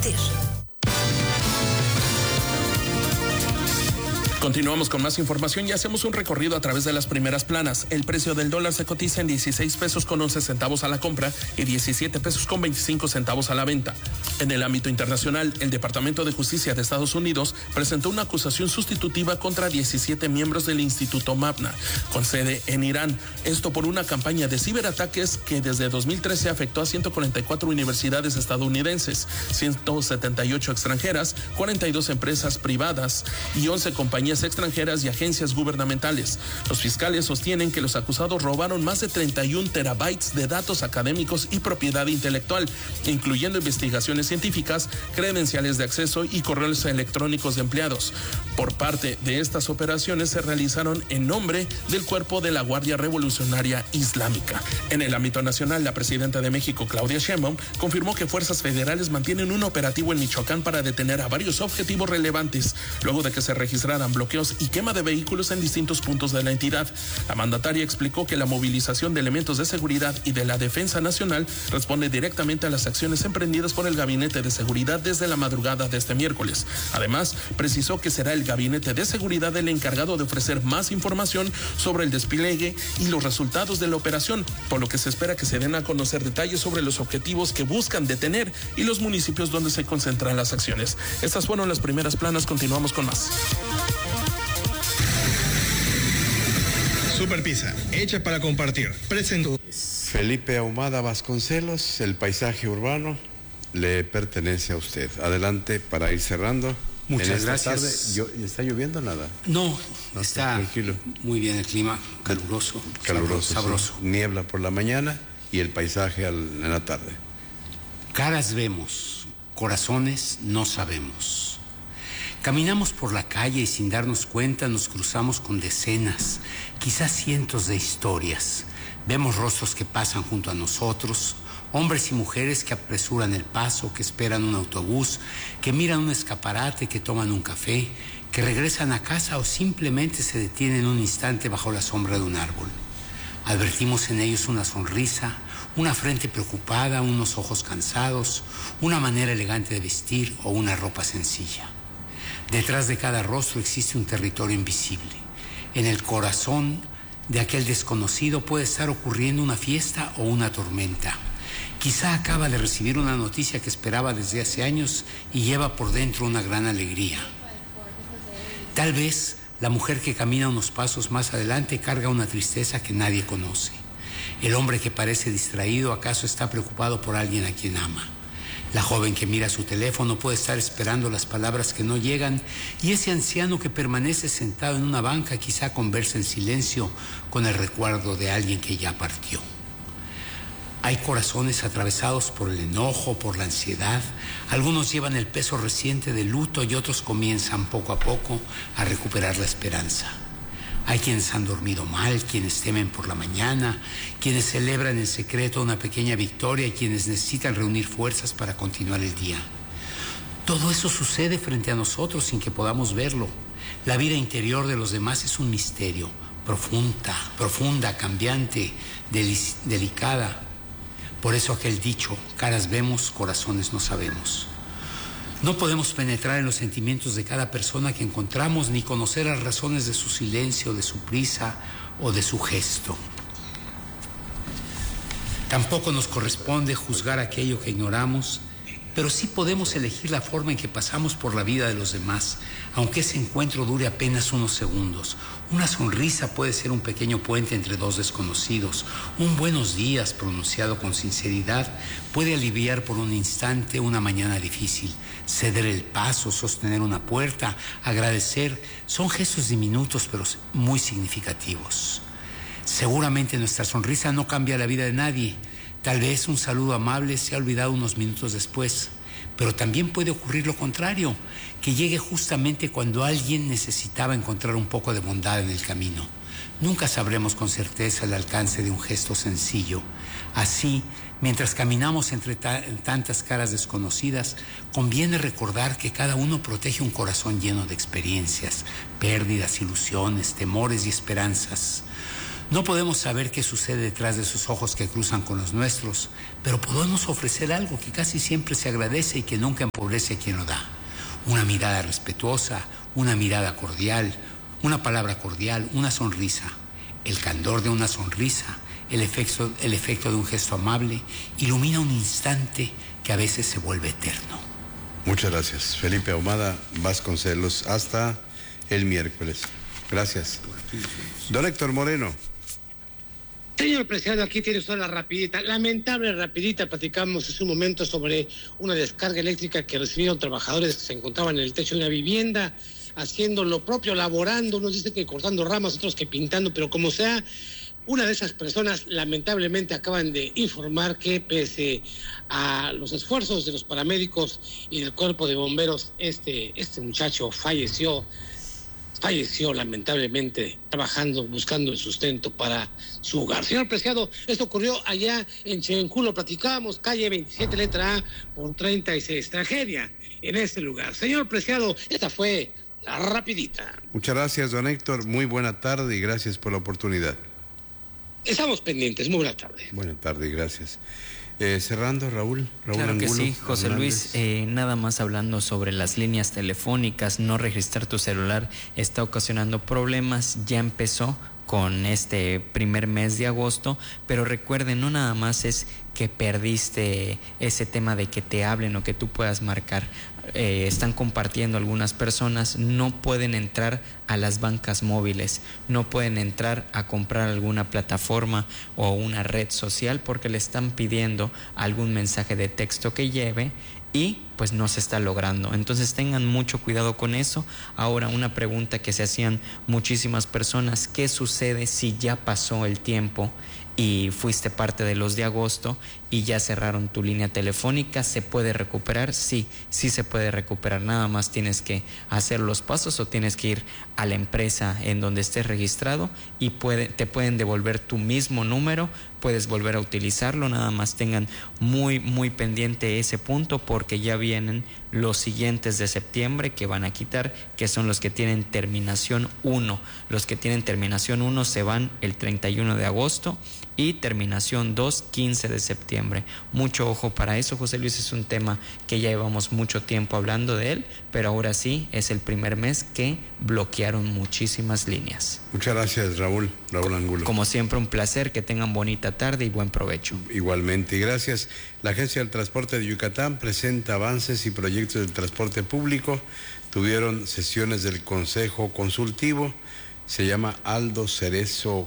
compartir. Continuamos con más información y hacemos un recorrido a través de las primeras planas. El precio del dólar se cotiza en 16 pesos con 11 centavos a la compra y 17 pesos con 25 centavos a la venta. En el ámbito internacional, el Departamento de Justicia de Estados Unidos presentó una acusación sustitutiva contra 17 miembros del Instituto Mabna, con sede en Irán. Esto por una campaña de ciberataques que desde 2013 afectó a 144 universidades estadounidenses, 178 extranjeras, 42 empresas privadas y 11 compañías extranjeras y agencias gubernamentales. Los fiscales sostienen que los acusados robaron más de 31 terabytes de datos académicos y propiedad intelectual, incluyendo investigaciones científicas, credenciales de acceso y correos electrónicos de empleados. Por parte de estas operaciones se realizaron en nombre del Cuerpo de la Guardia Revolucionaria Islámica. En el ámbito nacional, la presidenta de México, Claudia Sheinbaum, confirmó que fuerzas federales mantienen un operativo en Michoacán para detener a varios objetivos relevantes, luego de que se registraran bloqueos y quema de vehículos en distintos puntos de la entidad. La mandataria explicó que la movilización de elementos de seguridad y de la Defensa Nacional responde directamente a las acciones emprendidas por el Gabinete de Seguridad desde la madrugada de este miércoles. Además, precisó que será el Gabinete de Seguridad el encargado de ofrecer más información sobre el despliegue y los resultados de la operación, por lo que se espera que se den a conocer detalles sobre los objetivos que buscan detener y los municipios donde se concentran las acciones. Estas fueron las primeras planas. Continuamos con más. Super Pizza, hecha para compartir. Presento. Felipe Ahumada Vasconcelos, el paisaje urbano le pertenece a usted. Adelante para ir cerrando. Muchas gracias. Tarde, ¿está lloviendo nada? No, está tranquilo. Muy bien el clima, caluroso. Sabroso. Sí. Niebla por la mañana y el paisaje en la tarde. Caras vemos, corazones no sabemos. Caminamos por la calle y sin darnos cuenta nos cruzamos con decenas, quizás cientos de historias. Vemos rostros que pasan junto a nosotros, hombres y mujeres que apresuran el paso, que esperan un autobús, que miran un escaparate, que toman un café, que regresan a casa o simplemente se detienen un instante bajo la sombra de un árbol. Advertimos en ellos una sonrisa, una frente preocupada, unos ojos cansados, una manera elegante de vestir o una ropa sencilla. Detrás de cada rostro existe un territorio invisible. En el corazón de aquel desconocido puede estar ocurriendo una fiesta o una tormenta. Quizá acaba de recibir una noticia que esperaba desde hace años y lleva por dentro una gran alegría. Tal vez la mujer que camina unos pasos más adelante carga una tristeza que nadie conoce. El hombre que parece distraído acaso está preocupado por alguien a quien ama. La joven que mira su teléfono puede estar esperando las palabras que no llegan y ese anciano que permanece sentado en una banca quizá conversa en silencio con el recuerdo de alguien que ya partió. Hay corazones atravesados por el enojo, por la ansiedad. Algunos llevan el peso reciente del luto y otros comienzan poco a poco a recuperar la esperanza. Hay quienes han dormido mal, quienes temen por la mañana, quienes celebran en secreto una pequeña victoria y quienes necesitan reunir fuerzas para continuar el día. Todo eso sucede frente a nosotros sin que podamos verlo. La vida interior de los demás es un misterio, profunda, cambiante, delicada. Por eso aquel dicho, caras vemos, corazones no sabemos. No podemos penetrar en los sentimientos de cada persona que encontramos ni conocer las razones de su silencio, de su prisa o de su gesto. Tampoco nos corresponde juzgar aquello que ignoramos, pero sí podemos elegir la forma en que pasamos por la vida de los demás, aunque ese encuentro dure apenas unos segundos. Una sonrisa puede ser un pequeño puente entre dos desconocidos. Un buenos días pronunciado con sinceridad puede aliviar por un instante una mañana difícil. Ceder el paso, sostener una puerta, agradecer, son gestos diminutos pero muy significativos. Seguramente nuestra sonrisa no cambia la vida de nadie. Tal vez un saludo amable sea olvidado unos minutos después, pero también puede ocurrir lo contrario, que llegue justamente cuando alguien necesitaba encontrar un poco de bondad en el camino. Nunca sabremos con certeza el alcance de un gesto sencillo. Así, mientras caminamos entre tantas caras desconocidas, conviene recordar que cada uno protege un corazón lleno de experiencias, pérdidas, ilusiones, temores y esperanzas. No podemos saber qué sucede detrás de esos ojos que cruzan con los nuestros, pero podemos ofrecer algo que casi siempre se agradece y que nunca empobrece a quien lo da. Una mirada respetuosa, una mirada cordial, una palabra cordial, una sonrisa. El candor de una sonrisa, el efecto de un gesto amable, ilumina un instante que a veces se vuelve eterno. Muchas gracias. Felipe Ahumada Vasconcelos, hasta el miércoles. Gracias. Don Héctor Moreno. Señor presidente, aquí tiene usted la rapidita, lamentable rapidita. Platicamos hace un momento sobre una descarga eléctrica que recibieron trabajadores que se encontraban en el techo de una vivienda, haciendo lo propio, laborando. Unos dicen que cortando ramas, otros que pintando, pero como sea, una de esas personas lamentablemente acaban de informar que pese a los esfuerzos de los paramédicos y del cuerpo de bomberos, este muchacho falleció lamentablemente trabajando, buscando el sustento para su hogar. Señor Preciado, esto ocurrió allá en Chevenculo, platicábamos, calle 27, letra A, por 36, tragedia en este lugar. Señor Preciado, esta fue la rapidita. Muchas gracias, don Héctor, muy buena tarde y gracias por la oportunidad. Estamos pendientes, muy buena tarde. Buena tarde y gracias. Cerrando, Raúl Claro que Angulo, sí, José Hernández. Luis, nada más hablando sobre las líneas telefónicas, no registrar tu celular está ocasionando problemas, ya empezó con este primer mes de agosto, pero recuerden, no nada más es que perdiste ese tema de que te hablen o que tú puedas marcar. Están compartiendo algunas personas, no pueden entrar a las bancas móviles, no pueden entrar a comprar alguna plataforma o una red social porque le están pidiendo algún mensaje de texto que lleve y pues no se está logrando. Entonces tengan mucho cuidado con eso. Ahora, una pregunta que se hacían muchísimas personas: ¿qué sucede si ya pasó el tiempo y fuiste parte de los de agosto y ya cerraron tu línea telefónica? ¿Se puede recuperar? Sí se puede recuperar. Nada más tienes que hacer los pasos o tienes que ir a la empresa en donde estés registrado y te pueden devolver tu mismo número, puedes volver a utilizarlo. Nada más tengan muy pendiente ese punto porque ya vienen los siguientes de septiembre que van a quitar, que son los que tienen terminación 1. Los que tienen terminación 1 se van el 31 de agosto y terminación 2, 15 de septiembre. Mucho ojo para eso, José Luis, es un tema que ya llevamos mucho tiempo hablando de él, pero ahora sí es el primer mes que bloquearon muchísimas líneas. Muchas gracias, Raúl Angulo. Como siempre, un placer, que tengan bonita tarde y buen provecho. Igualmente, y gracias. La Agencia del Transporte de Yucatán presenta avances y proyectos del transporte público. Tuvieron sesiones del Consejo Consultivo, se llama Aldo Cerezo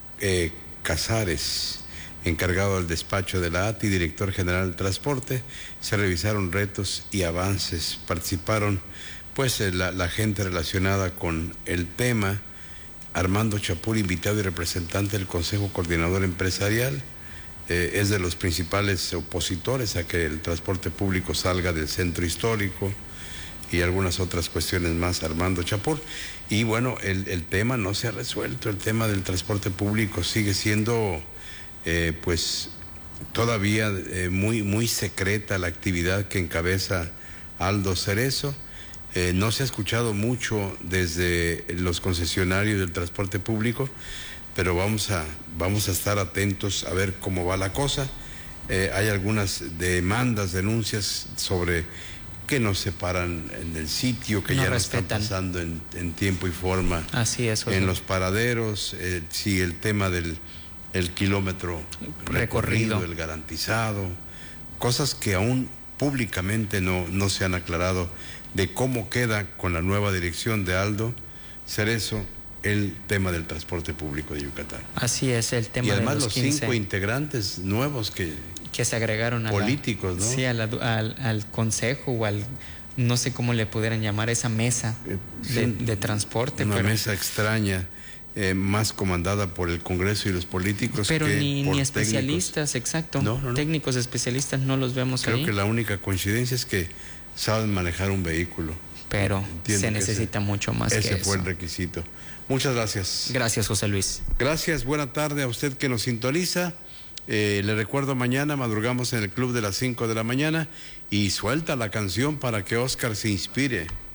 Casares, encargado del despacho de la ATI, director general del transporte. Se revisaron retos y avances, participaron pues la gente relacionada con el tema. Armando Chapur, invitado y representante del Consejo Coordinador Empresarial, es de los principales opositores a que el transporte público salga del centro histórico y algunas otras cuestiones más, Armando Chapur. Y bueno, el tema no se ha resuelto, el tema del transporte público sigue siendo pues todavía muy secreta la actividad que encabeza Aldo Cerezo. No se ha escuchado mucho desde los concesionarios del transporte público, pero vamos a estar atentos a ver cómo va la cosa. Hay algunas denuncias sobre que no se paran en el sitio, que no ya respetan. No están pasando en tiempo y forma. Así es, Jorge. En los paraderos, sí, el tema del kilómetro recorrido, el garantizado, cosas que aún públicamente no se han aclarado de cómo queda con la nueva dirección de Aldo Cerezo el tema del transporte público de Yucatán. Así es, el tema de los 15. Y además los 5 integrantes nuevos que se agregaron a políticos, ¿no? Sí, al consejo o al, no sé cómo le pudieran llamar, esa mesa de transporte. Una mesa extraña, más comandada por el Congreso y los políticos. Pero que ni especialistas, exacto. No. Técnicos especialistas no los vemos ahí. Creo que la única coincidencia es que saben manejar un vehículo. Pero se necesita mucho más que eso. Ese fue el requisito. Muchas gracias. Gracias, José Luis. Gracias, buena tarde a usted que nos sintoniza. Le recuerdo, mañana madrugamos en el club de las 5 de la mañana y suelta la canción para que Oscar se inspire.